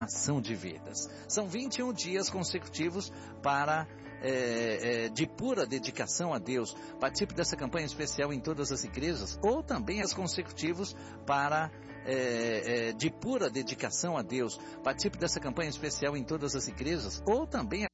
Ação de vidas. São 21 dias consecutivos para de pura dedicação a Deus. Participe dessa campanha especial em todas as igrejas, ou também as consecutivos para de pura dedicação a Deus. Participe dessa campanha especial em todas as igrejas, ou também